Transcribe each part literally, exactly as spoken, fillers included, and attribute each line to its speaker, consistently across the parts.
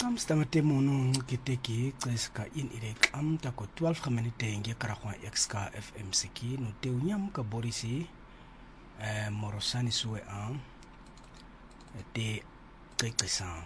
Speaker 1: Amsterdam temono kiteki tseska in irek am tako twelve minute nge karakwa exka F M C K no te unyam ka borisi eh morosani suwe am de kekesa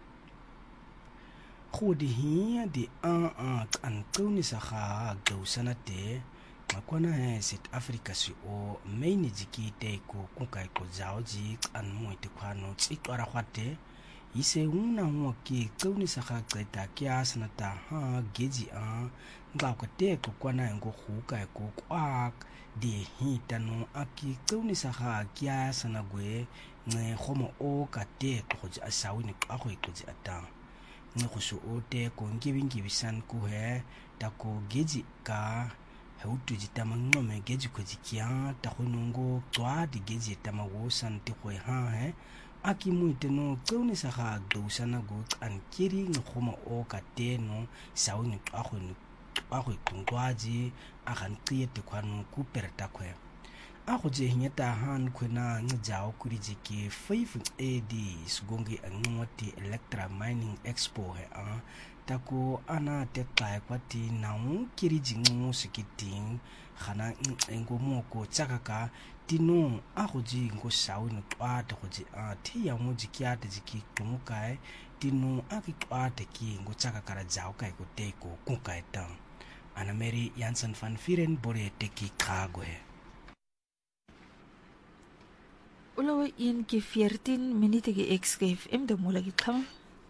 Speaker 1: khodi hi di an an an tuni saha gausana te makwana he South Africa si o main jiki te ko kunkai ko jaoji an mo te kwano tsitwara khwate ise una mo ki tuni saha tseta kya sanata ha geji a ngba ko te ko kwana ngo khuka ko kwak di hitano aki tuni saha kya sanagwe nge khomo o ka te ko ji asawini ka go ikoji ata nge khoso o te ko ngibingi bisan ku he ta ko geji ka hautu jitama ngome geji ko jikia ta khonongo tswa di geji tama wo san te ko ha he aki muiteno tseuni saga dousana go an kiri ngoma o ka teno sawuni ka go a go tungwaji a gan tsiye te kwano ku perta kwe a go je hinyata han kwena ngjao kuri jiki five A D sugongi angwati Electra Mining Expo he a tako ana te tla kwati naung kiri jingu sikiting khana ngomo ko tsakaka tino a go ji ngo sawuni twa te go ji a thi ya mo jikia te jiki tumukai tino a ki twa te ki ngo tsakakara jao kai ko te ko kunkai ta Anna Mary Jansen van Vieren bore teki kagwe.
Speaker 2: Ulawa in ki fourteen minute ki X K F M de mola ki kam.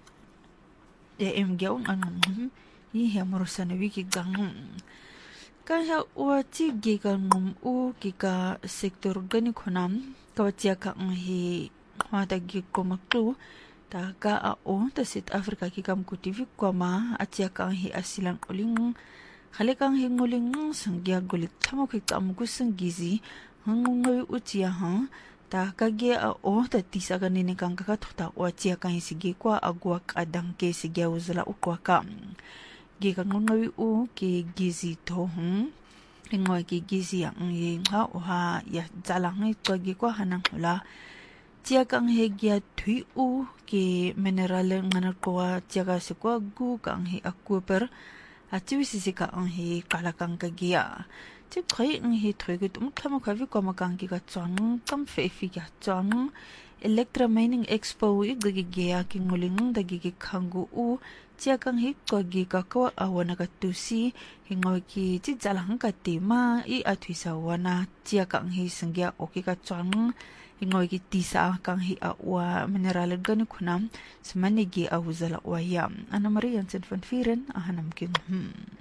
Speaker 2: De em gaung an yi he morosana wiki gang. Kan ha wati gi gang u ki ka sektor organic honam ka watia ka he hwata gi komaklu ta ka a o ta South Africa ki kam kutivi kwama atia ka he asilang uling Halekang hinguling sanggia gulit tamo kikam kusang gizi hangungawi utia ha ta kage a o ta tisa ganini kang kakatuta o atia kang sige kwa agwa kadang ke sige uzala ukwa ka gi kangungawi u ke gizi to hm ingwa ke gizi ang ye ha o ha ya zalang ni to gi kwa hanang hula tia kang he gia thui u ke mineral ngana kwa tia ka se kwa gu kang he akuper Ati wisisika ang hi kalakang kagia. Ti kaya ang hi trigit umtama kavi kwa makangi ka tsang tam fefi ka tsang. Electra Mining Expo igagigea kinguling dagigi kangu u tia kang hi kwa giga kawa awana ka tusi hingaw ki ti zalang ka tema i atwisa wana tia kang hi sangya oki ka tsang. Hingaw ki tisa kang hi awa mineral gani kunam samanigi awuzala wayam. Anna Marie Jansen van Vieren ahanam king. Hmm.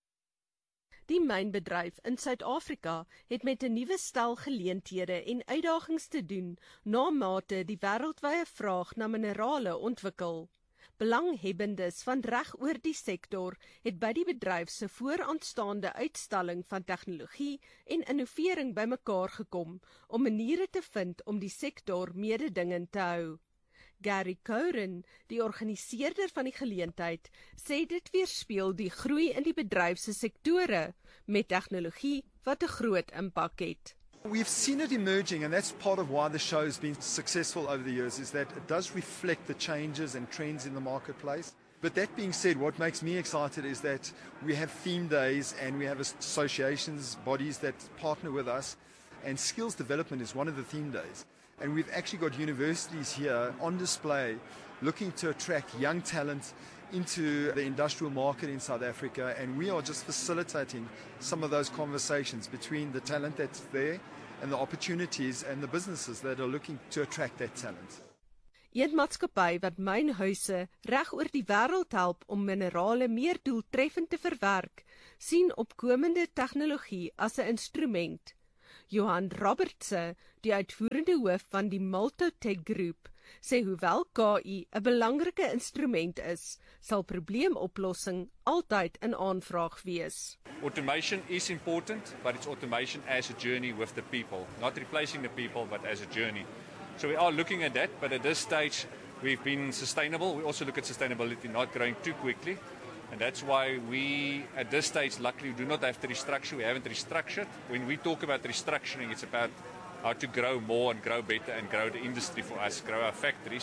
Speaker 3: Die mynbedryf in Suid-Afrika het met 'n nuwe stel geleenthede en uitdagings te doen na mate die wêreldwye vraag na minerale ontwikkel. Belanghebbendes van reg oor die sektor het by die bedryf se vooraanstaande uitstalling van tegnologie en innovering bymekaar gekom om maniere te vind om die sektor mededingend te hou. Gary Coren, die organiseerder van die geleentheid, sê dit weerspieël die groei in die bedryf se sektore met tegnologie wat 'n groot impak het.
Speaker 4: We've seen it emerging, and that's part of why the show has been successful over the years, is that it does reflect the changes and trends in the marketplace. But that being said, what makes me excited is that we have theme days and we have associations, bodies that partner with us, and skills development is one of the theme days. And we've actually got universities here on display looking to attract young talent into the industrial market in South Africa, and we are just facilitating some of those conversations between the talent that's there and the opportunities and the businesses that are looking to attract that talent.
Speaker 3: Een maatskappy wat mynhuise reg oor die wêreld help om minerale meer doeltreffend te verwerk, sien opkomende tegnologie as 'n instrument. Johan Robertse, die uitvoerende hoof van die Multotech Groep, sê hoewel K I 'n belangrike instrument is, sal probleemoplossing altyd 'n aanvraag wees.
Speaker 5: Automation is important, but it's automation as a journey with the people, not replacing the people, but as a journey. So we are looking at that, but at this stage, we've been sustainable. We also look at sustainability not growing too quickly, and that's why we, at this stage, luckily, do not have to restructure. We haven't restructured. When we talk about restructuring, it's about how to grow more and grow better and grow the industry for us, grow our factories.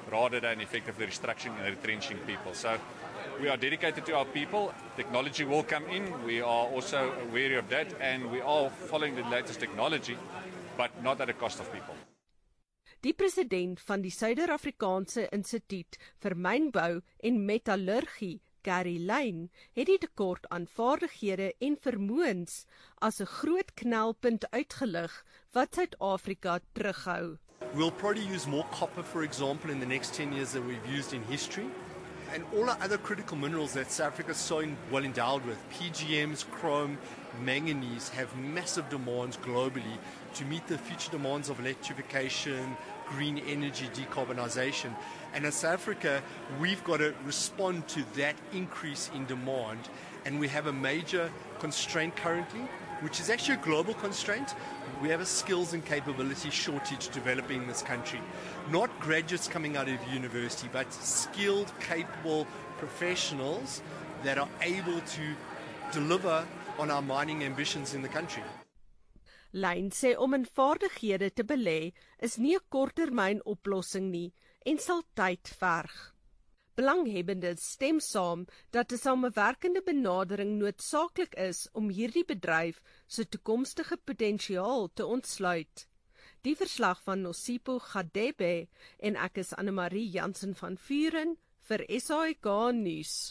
Speaker 5: rather than effectively restructuring and retrenching people. So we are dedicated to our people. Technology will come in. We are also wary of that, and we are following the latest technology, but not at the cost of people.
Speaker 3: Die president van die Suider-Afrikaanse Instituut vir Mynbou en Metallurgie, Gary Lane, het die tekort aan vaardighede en vermoëns as 'n groot knelpunt uitgelig wat Suid-Afrika terughou.
Speaker 6: We'll probably use more copper, for example, in the next ten years than we've used in history. And all our other critical minerals that South Africa is so well endowed with, P G Ms, chrome, manganese, have massive demands globally to meet the future demands of electrification, green energy, decarbonisation. And as South Africa, we've got to respond to that increase in demand. And we have a major constraint currently, which is actually a global constraint. We have a skills and capability shortage developing in this country. Not graduates coming out of university, but skilled, capable professionals that are able to deliver on our mining ambitions in the country.
Speaker 3: Lane sê om in vaardighede te belê is nie 'n korttermyn oplossing nie en sal tyd verg. Belanghebbendes stem saam dat 'n samewerkende benadering noodsaaklik is om hierdie bedryf se toekomstige potensiaal te ontsluit. Die verslag van Nosipo Gadebe en ek is Anne-Marie Jansen van Vuren vir S A I K nuus.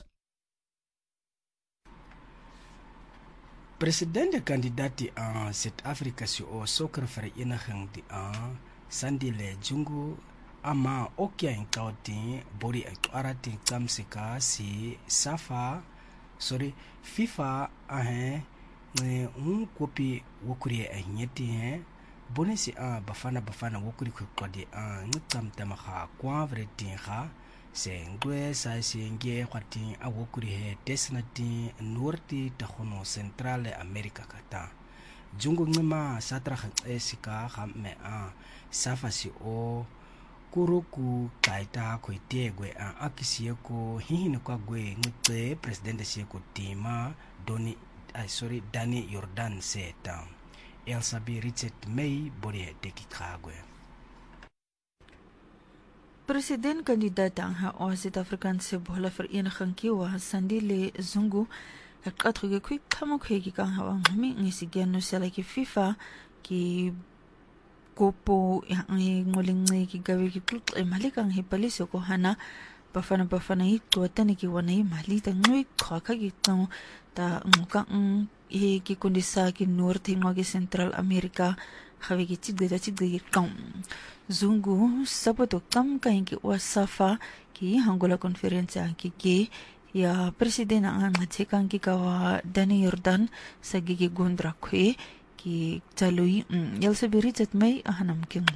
Speaker 1: President-kandidaat die aan Suid-Afrika se sokkervereniging die aan Sandile Jungu ama okya inqawti body arati tsamsika si SAFA sorry FIFA ahe ne un kopi wokuri ahnyeti he bonesi a bafana bafana wokuri kwadi a ngtsamtama kha kwavretin kha sengwe sa senge kwati a wokuri he desnati norti takhono central America kata jungu ngima satra esika khamme a SAFA si o kuruku kaita koitegwe a akisieko hihino kwa gwe ngutse president sieko tima doni I sorry Dani Jordan seta Elsabi Richard May body deki kagwe.
Speaker 2: President-kandidaat aan haar Suid-Afrikaanse bola vereniging kiwa Sandile Zungu ek atruge kwik kamokhegi kan hawa ngami ngisigeno sela ki FIFA ki kopo yang ngolingi ki gawe ki klut imali kang hipalise ko hana bafana bafana hi tuatani ki wana hi mali ta ngui khaka ki tong ta nguka ng e ki kondisa ki north ngwa ki Central America khawe ki chigde ta chigde ki kam Zungu sabato kam kain ki wasafa ki Angola conference ki ki ya president ang ngachekang ki kawa Dani Jordan sa gigi gondra kwe ki talui Jelse Richard May ahanam king.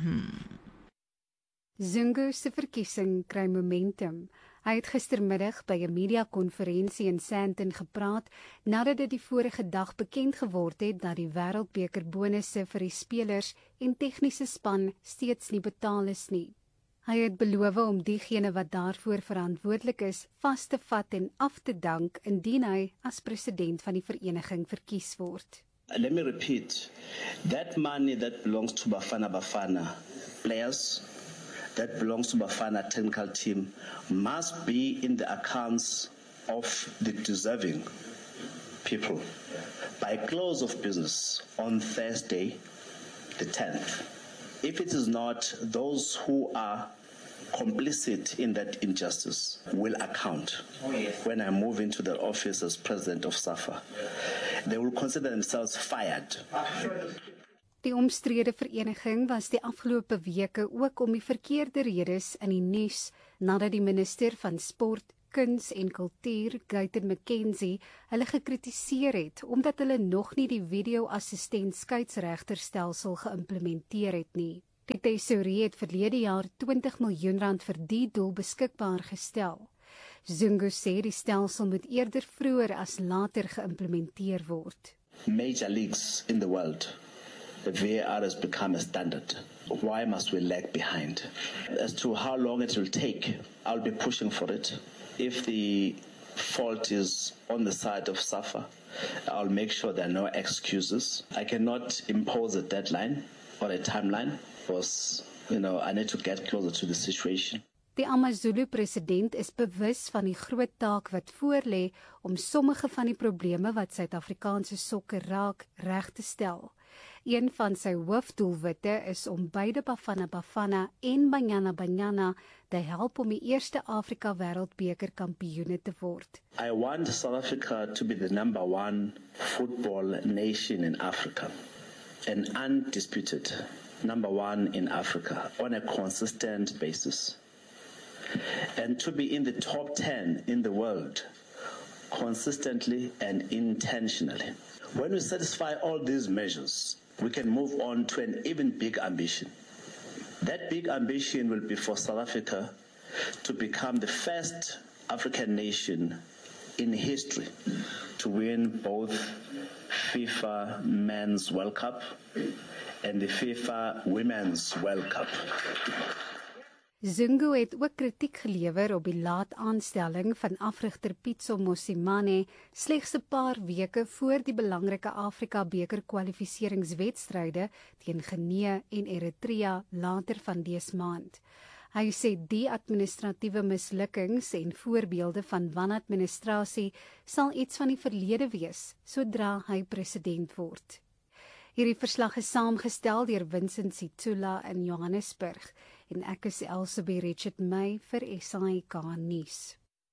Speaker 7: Zungu se verkiesing kry momentum. Hy het gistermiddag by 'n media-konferensie in Sandton gepraat nadat dit die vorige dag bekend geword het dat die Wêreldbeker bonusse vir die spelers en tegniese span steeds nie betaal is nie. Hy het beloof om diegene wat daarvoor verantwoordelik is vas te vat en af te dank indien hy as president van die vereniging verkies word.
Speaker 8: Let me repeat, that money that belongs to Bafana Bafana players, that belongs to Bafana technical team, must be in the accounts of the deserving people by close of business on Thursday, the tenth. If it is not, those who are complicit in that injustice will account when I move into the office as president of SAFA. They will consider themselves fired.
Speaker 7: Die omstrede vereniging was die afgelope weke ook om die verkeerde redes in die nuus nadat die minister van Sport, Kuns en Kultuur, Guyton McKenzie, hulle gekritiseer het omdat hulle nog nie die video-assistent skeieregterstelsel geïmplementeer het nie. Die tesourie het verlede jaar twintig miljoen rand vir die doel beskikbaar gestel. Zungu sê die stelsel moet eerder vroeër as later geïmplementeer word.
Speaker 8: Major leagues in the world, the V A R has become a standard. Why must we lag behind? As to how long it will take, I'll be pushing for it. If the fault is on the side of SAFA, I'll make sure there are no excuses. I cannot impose a deadline or a timeline because, you know, I need to get closer to the situation.
Speaker 7: Die AmaZulu-president is bewus van die groot taak wat voorlê om sommige van die probleme wat Suid-Afrikaanse sokker raak reg te stel. Een van sy hoofdoelwitte is om beide Bafana Bafana en Banyana Banyana te help om die eerste Afrika Wêreldbeker kampioene te word.
Speaker 8: I want South Africa to be the number one football nation in Africa, an undisputed number one in Africa on a consistent basis, and to be in the top ten in the world consistently and intentionally. When we satisfy all these measures, we can move on to an even big ambition. That big ambition will be for South Africa to become the first African nation in history to win both FIFA Men's World Cup and the FIFA Women's World Cup.
Speaker 7: Zungu het ook kritiek gelewer op die laat aanstelling van afrigter Pitso Mosimane slegs 'n paar weke voor die belangrike Afrika beker kwalifikasiewedstryde teen Guinea en Eritrea later van dese maand. Hy sê die administratiewe mislukkings en voorbeelde van wanadministrasie sal iets van die verlede wees sodra hy president word. Hierdie verslag is saamgestel deur Vincent Situla in Johannesburg en ek is Elsabie Richard May vir S A K nuus.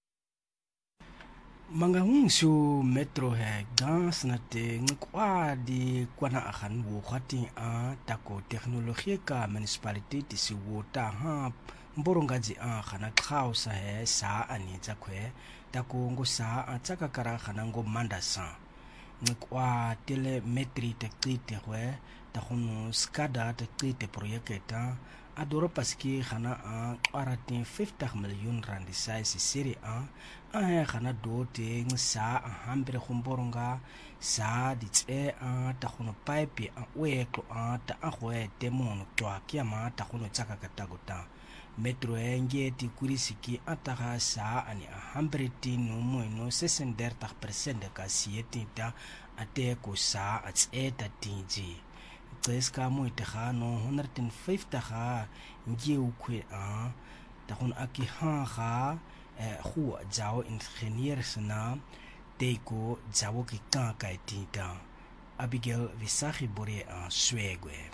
Speaker 1: Mangahung su metro he gas na te ngkwa di kwana akan wo khati a tako teknologie ka municipality ti si wota ha mborongaji a khana khausa he sa ani tsakwe tako ngo sa a tsaka kara khana ngo mandasa ngkwa telemetri te qite hwe ta khunu skada te qite projecta adoro paski khana a qaratin fifty million rand size serie a a khana dote ngsa a hambere khomboronga sa ditse a ta khono pipe a weko a ta a hwe temon twa kiama ta khono tsaka katagota metro enge ti kurisiki ataga sa ani a hambere no moino sixty percent ka sietita ate ko sa ateta tinji Tseska mo itehano one hundred fifty ga ngie ukwe a ta khon aki ha ga eh khu jao engineers na teko jao ki ka ka tita Abigail Visachi bore a swegwe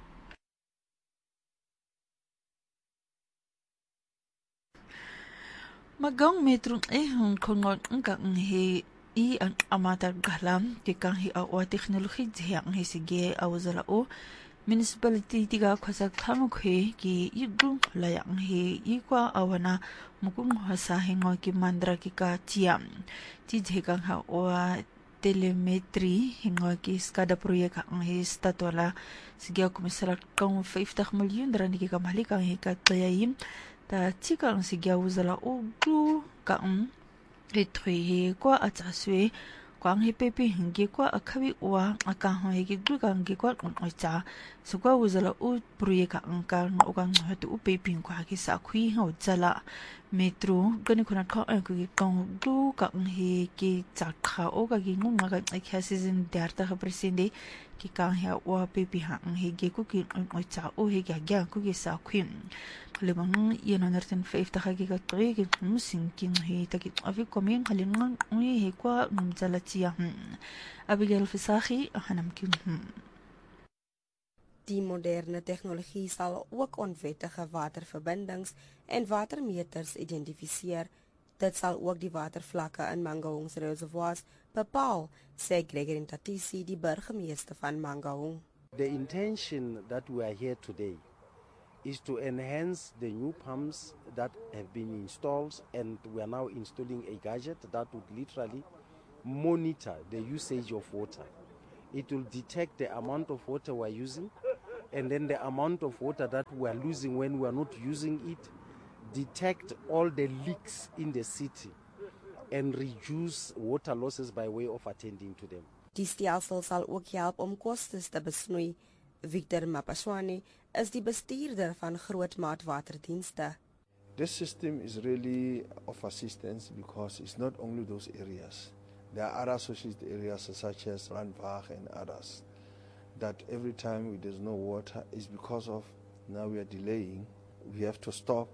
Speaker 2: Magang metro eh hong kongon nga he I ang amata galam tikang hi awa teknologi jang hi sige awzala o municipality tiga khasa khamukhe ki igum layang hi ikwa awana mukung hasa hingo ki mandra ki ka tiam ti jhegang ha wa telemetri hingo ki skada proyek ang hi statwala sige komisara kong fifty million rand ki kamali kang hi ka tlayim ta tikang sige awzala o glu ka Ritwe kwa ataswe kwa ngepepe hingi kwa akawi wa akaho higi dugangi kwa ngocha sukwa wuzala u proyeka angka ngogang hatu upepe kwa kisa kui ngozala metro gani kuna ka anku kong du ka higi tsakha o ga gi ngunga ga khasizin darta presende ki ka ha wa pepe ha higi ku ki ngocha o higi ga ku gi sa kui lebang one hundred fifty ga ga tri ki musin kin hi ta ki afi komin halingan ui he kwa ngzala tia Abigail Visachi hanam kin
Speaker 9: Die moderne tegnologie sal ook onwettige waterverbindings en watermeters identifiseer. Dit sal ook die watervlakke in Mangaung se reservoirs bepaal, sê Gregory Ntatisi, die burgemeester van Mangaung.
Speaker 10: The intention that we are here today is to enhance the new pumps that have been installed, and we are now installing a gadget that would literally monitor the usage of water. It will detect the amount of water we are using, and then the amount of water that we are losing when we are not using it, detect all the leaks in the city, and reduce water losses by way of attending to them.
Speaker 9: Die stelsel sal ook help om kostes te besnoei. Victor Mapashwane is die bestuurder van grootmaatwaterdienste.
Speaker 11: This system is really of assistance because it's not only those areas. There are other associated areas such as Randbach and others that every time there's no water is because of now we are delaying. We have to stop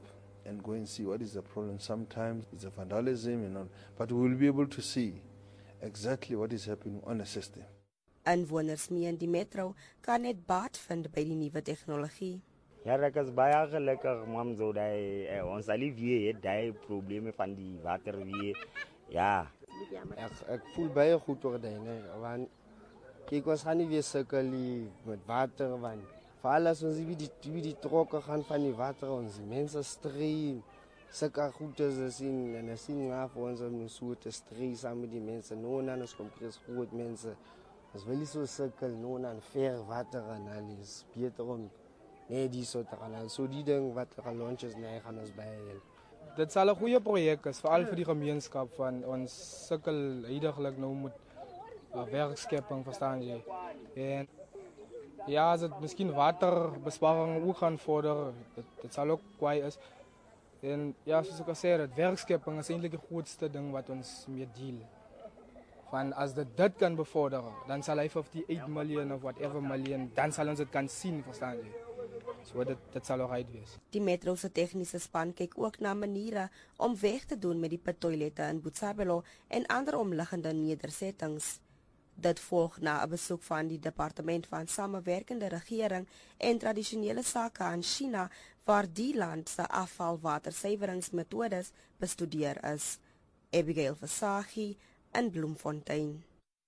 Speaker 11: and go and see what is the problem. Sometimes it's a vandalism, you know, but we will be able to see exactly what is happening on the system.
Speaker 9: Inwoners meen die metro kan net baat vind by die nuwe tegnologie.
Speaker 12: Ja, ek is baie gelukkig, mam, so dat eh, ons al die het die probleme van die water weer. Ja.
Speaker 13: Ek, ek voel baie goed oor dit, nee, want kyk, ons gaan nie weer sukkel met water, want veral as ons wie die, wie die trokke gaan van die water, ons mense stree, sulke goedes is in, en is nie maar vir ons om so te stree saam met die mense, nou en dan ons kom kries groot mense, ons wil nie so sukkel, nou en dan ver water en alles, beter om nee die so te gaan, so die ding wat gaan launches, nee, gaan ons baie help.
Speaker 14: Dit sal 'n goeie projek is, veral vir die gemeenskap, van ons sukkel heidaglik nou met uh, werkskepping, verstaan jy. En ja, as dit miskien waterbesparing ook gaan vorder, dit, dit sal ook kwaai is. En ja, soos ek al sê, dat werkskepping is eintlik die grootste ding wat ons mee deel. Van as dit dit kan bevorder, dan sal hy vyfty-eight miljoen of whatever miljoen, dan sal ons dit kan sien, verstaan jy. So dit, dit sal ook uit wees.
Speaker 9: Die metro se tegniese span kyk ook na maniere om weg te doen met die pittoilette in Botshabelo en ander omliggende nedersettings. Dit volg na 'n besoek van die departement van samewerkende regering en tradisionele sake aan China, waar die land se afvalwatersuiweringsmetodes bestudeer is. Abigail Versaghi in Bloemfontein.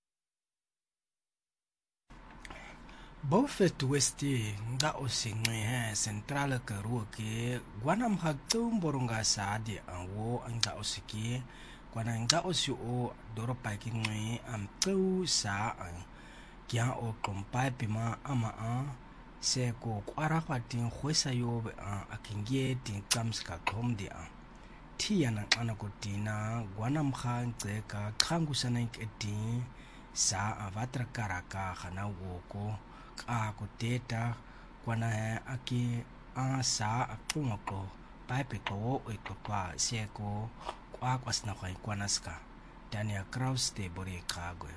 Speaker 1: Bofet Westi nga osingwe central Karoo ke gwana mhakto mboronga saadi anwo nga osiki gwana nga osi o doropa kinwe amtau sa kya o kompai pima ama a se ko kwara kwatin khwesa yobe akingie tin kamska khomdi a thiyana ana kotina gwana mkha ngceka khangusana inkedi sa avatra karaka khana woko ka kuteta kwana aki asa akungoko pipe ko ekwa seko kwa kwasna kwa kwanaska Daniel Kraus te bore kago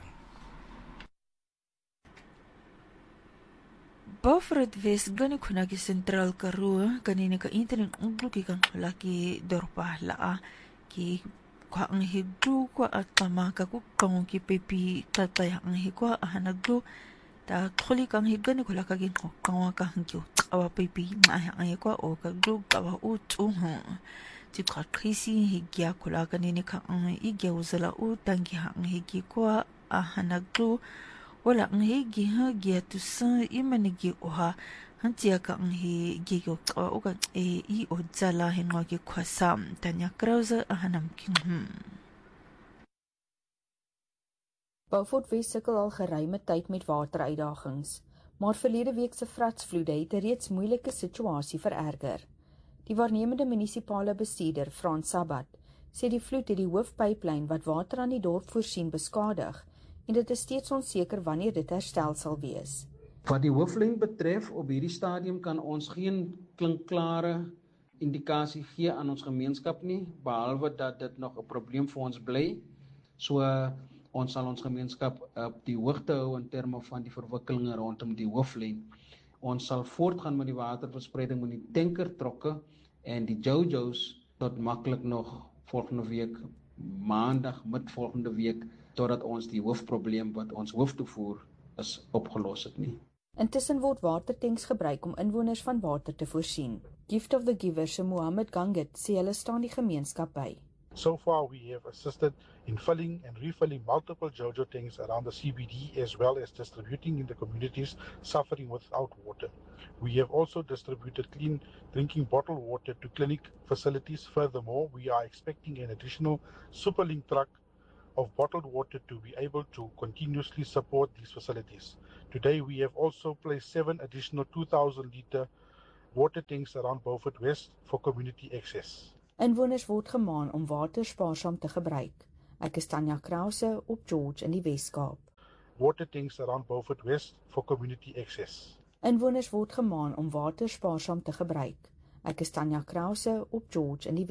Speaker 2: Bofred West gani kuna ki Central Karoo kanini ka internet ungluki kan laki dorpa la ki kwa ang higdu kwa atama ka ku kong ki pepi tataya ang higwa hanagdu ta kholi kang higani kula ka gin kawa ka hangyo awa pepi ma ang higwa o ka gdu kawa utu ha ti kwa krisi higya kula kanini ka ang igya uzala utangi ang higi kwa ahanagdu wala ang higi ha gya tu sa imanigi oha hantia ka ang higi ko kawa uga e i o zala hinwa ki kwa sam tanya krauza ahanam king
Speaker 15: Beaufort Wes sukkel al geruime tyd met wateruitdagings, maar verlede week se vratsvloede het 'n reeds moeilike situasie vererger. Die waarnemende munisipale bestuurder, Frans Sabat, sê die vloed het die hoofpyplyn wat water aan die dorp voorsien beskadig en dit is steeds onseker wanneer dit herstel sal wees.
Speaker 16: Wat die hooflyn betref, op hierdie stadium kan ons geen klinkklare indikasie gee aan ons gemeenskap nie, behalwe dat dit nog 'n probleem vir ons bly. So ons sal ons gemeenskap op die hoogte hou in terme van die verwikkelinge rondom die hooflyn. Ons sal voortgaan met die waterverspreiding met die tankertrokke en die Jojos tot maklik nog volgende week, maandag, mid volgende week, totdat ons die hoofprobleem wat ons hoef te voer is opgelos het nie.
Speaker 15: Intussen word watertanks gebruik om inwoners van water te voorsien. Gift of the Giver se Mohammed Gangat sê hulle staan die gemeenskap by.
Speaker 17: So far, we have assisted in filling and refilling multiple Jojo tanks around the C B D, as well as distributing in the communities suffering without water. We have also distributed clean drinking bottled water to clinic facilities. Furthermore, we are expecting an additional Superlink truck of bottled water to be able to continuously support these facilities. Today, we have also placed seven additional two thousand litre water tanks around Beaufort West for community access.
Speaker 15: Inwoners word gemaan om water spaarsaam te gebruik. Ek is Tanya Krause op George in die Weskaap.
Speaker 17: Water tanks around Beaufort West for community access.
Speaker 15: Inwoners word gemaan om water spaarsaam te gebruik. Ek is Tanya Krause op George in die